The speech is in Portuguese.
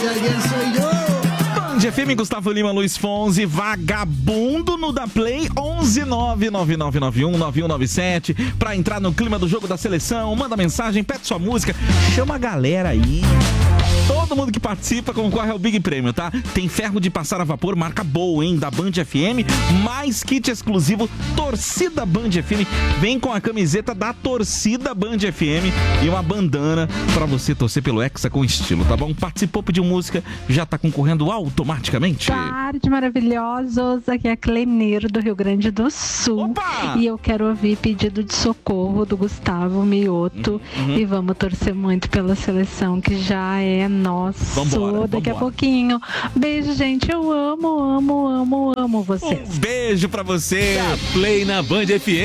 Band FM, Gustavo Lima, Luiz Fonzi, Vagabundo no Da Play, 11999919197, pra entrar no clima do jogo da seleção, manda mensagem, pede sua música, chama a galera aí. Todo mundo que participa concorre ao Big Prêmio, tá? Tem ferro de passar a vapor, marca boa, hein? Da Band FM, mais kit exclusivo Torcida Band FM. Vem com a camiseta da Torcida Band FM e uma bandana pra você torcer pelo Hexa com estilo, tá bom? Participou, pediu música, já tá concorrendo automaticamente. Tarde, maravilhosos. Aqui é a Cleneiro do Rio Grande do Sul. Opa! E eu quero ouvir pedido de socorro do Gustavo Mioto. E vamos torcer muito pela seleção que já é nosso. Vambora, daqui vambora. a pouquinho. Beijo, gente. Eu amo vocês. Um beijo pra você. Da Play na Band FM.